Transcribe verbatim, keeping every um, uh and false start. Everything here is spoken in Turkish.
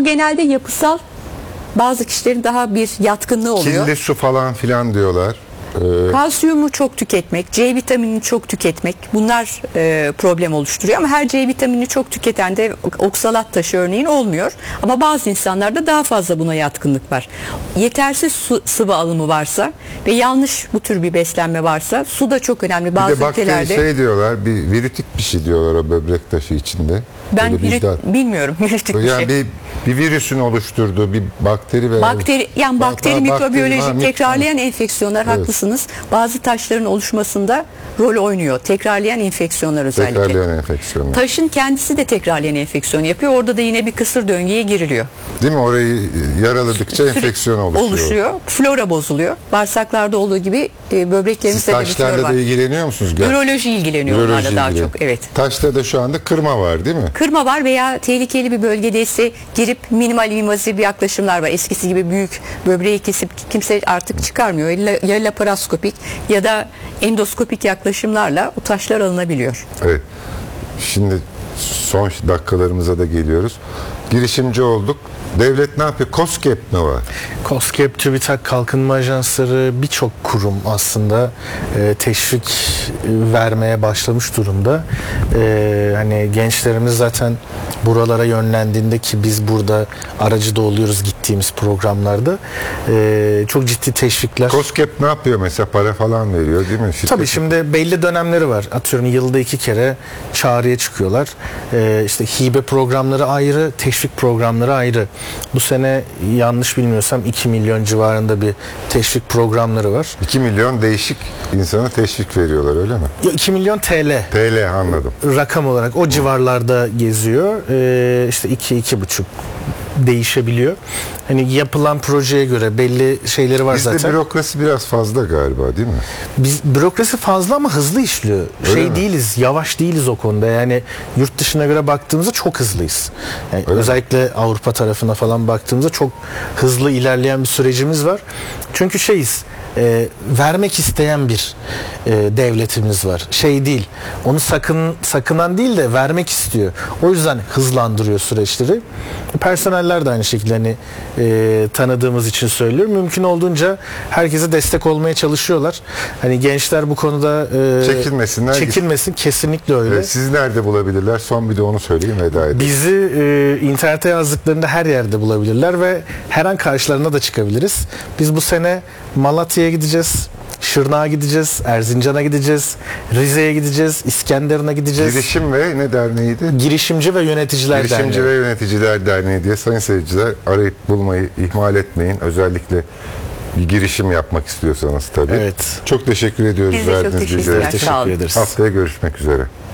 bu genelde yapısal, bazı kişilerin daha bir yatkınlığı oluyor. Kirli su falan filan diyorlar. Ee, Kalsiyumu çok tüketmek, C vitaminini çok tüketmek, bunlar e, problem oluşturuyor. Ama her C vitaminini çok tüketen de oksalat taşı örneğin olmuyor. Ama bazı insanlarda daha fazla buna yatkınlık var. Yetersiz su, sıvı alımı varsa ve yanlış bu tür bir beslenme varsa, su da çok önemli. Bazı bir de bakteri ülkelerde şey diyorlar, bir virütik bir şey diyorlar o böbrek taşı içinde. ben Böyle virüt, vicdan- bilmiyorum virütik bir Yani şey. bir, bir virüsün oluşturduğu bir bakteri ve Bakteri, yani Ba- bakteri, ba- mikrobiyolojik bakteri- ha, tekrarlayan enfeksiyonlar, Evet. haklısınız. Bazı taşların oluşmasında rol oynuyor. Tekrarlayan enfeksiyonlar özellikle. tekrarlayan enfeksiyonlar. Taşın kendisi de tekrarlayan enfeksiyon yapıyor. Orada da yine bir kısır döngüye giriliyor. Değil mi? Orayı yaraladıkça enfeksiyon oluşuyor. Oluşuyor. Flora bozuluyor. Bağırsaklarda olduğu gibi e, böbreklerimizde Siz de bir flora taşlarla var. da ilgileniyor musunuz? Gel- Üroloji ilgileniyor Üroloji onlarla daha ilgili. çok. Evet. Taşta da şu anda kırma var değil mi? Kırma var veya tehlikeli bir bölgedeyse girip minimal invazif yaklaşımlar var. Eskisi gibi büyük böbreği kesip kimse artık çıkarmıyor. Ya ya laparoskopik ya da endoskopik yaklaşımlarla o taşlar alınabiliyor. Evet. Şimdi son dakikalarımıza da geliyoruz. Girişimci olduk. Devlet ne yapıyor? KOSGEB mi var? KOSGEB, TÜBİTAK, kalkınma ajansları, birçok kurum aslında e, teşvik vermeye başlamış durumda. E, hani gençlerimiz zaten buralara yönlendiğinde, ki biz burada aracı da oluyoruz gittiğimiz programlarda, e, çok ciddi teşvikler. KOSGEB ne yapıyor mesela? Para falan veriyor değil mi? Şirket- Tabii şimdi belli dönemleri var. Atıyorum yılda iki kere çağrıya çıkıyorlar. Ee, işte hibe programları ayrı, teşvik programları ayrı. Bu sene yanlış bilmiyorsam iki milyon civarında bir teşvik programları var. iki milyon değişik insana teşvik veriyorlar öyle mi? Ya iki milyon T L T L anladım. rakam olarak o civarlarda geziyor. Ee, işte iki iki buçuk değişebiliyor. Hani yapılan projeye göre belli şeyleri var Bizde zaten. bürokrasi biraz fazla galiba değil mi? Biz bürokrasi fazla ama hızlı işliyor. Öyle şey mi? değiliz, yavaş değiliz o konuda. Yani yurt dışına göre baktığımızda çok hızlıyız. Yani Öyle özellikle mi? Avrupa tarafına falan baktığımızda çok hızlı ilerleyen bir sürecimiz var. Çünkü şeyiz, e, vermek isteyen bir e, devletimiz var. Şey değil, onu sakın sakınan değil de vermek istiyor. O yüzden hızlandırıyor süreçleri. Personeller de aynı şekilde, hani e, tanıdığımız için söylüyorum. Mümkün olduğunca herkese destek olmaya çalışıyorlar. Hani gençler bu konuda e, Çekinmesinler. çekinmesin, kesinlikle öyle. Ee, Sizi nerede bulabilirler? Son bir de onu söyleyeyim, veda edelim. Bizi e, internete yazdıklarında her yerde bulabilirler ve her an karşılarına da çıkabiliriz. Biz bu sene Malatya'ya gideceğiz, Şırnak'a gideceğiz, Erzincan'a gideceğiz, Rize'ye gideceğiz, İskenderun'a gideceğiz. Girişim ve ne derneğiydi? Girişimci ve Yöneticiler Girişimci Derneği. ve Yöneticiler Derneği diye sayın seyirciler, arayıp bulmayı ihmal etmeyin. Özellikle bir girişim yapmak istiyorsanız tabii. Evet. Çok teşekkür ediyoruz Biz de çok verdiğiniz teşekkürler. bilgiler için. Sağ olun. Teşekkür ederiz. Haftaya görüşmek üzere.